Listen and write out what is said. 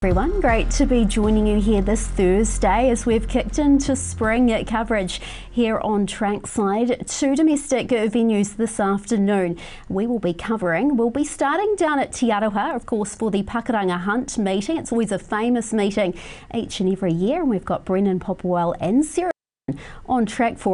Everyone, great to be joining you here this Thursday as we've kicked into spring coverage here on Trackside. Two domestic venues this afternoon we'll be starting down at Te Aroha, of course, for the Pakuranga Hunt meeting. It's always a famous meeting each and every year, and we've got Brendan Popwell and Sarah on track for